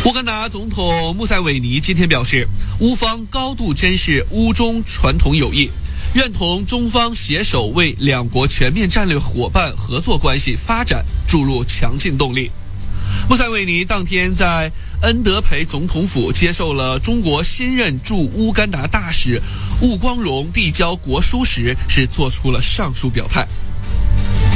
乌干达总统穆塞韦尼今天表示，乌方高度珍视乌中传统友谊，愿同中方携手为两国全面战略伙伴合作关系发展注入强劲动力。穆塞韦尼当天在恩德培总统府接受了中国新任驻乌干达大使务光荣递交国书时，是做出了上述表态。